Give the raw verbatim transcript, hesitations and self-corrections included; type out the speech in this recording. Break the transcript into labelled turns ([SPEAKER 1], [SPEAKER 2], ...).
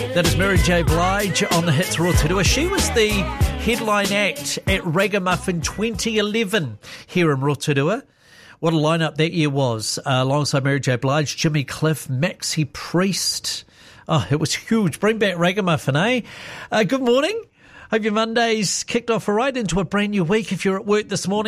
[SPEAKER 1] That is Mary J. Blige on the hits Rotorua. She was the headline act at Ragamuffin twenty eleven here in Rotorua. What a lineup that year was. Uh, alongside Mary J. Blige, Jimmy Cliff, Maxi Priest. Oh, it was huge. Bring back Ragamuffin, eh? Uh, good morning. Hope your Monday's kicked off all right into a brand new week if you're at work this morning.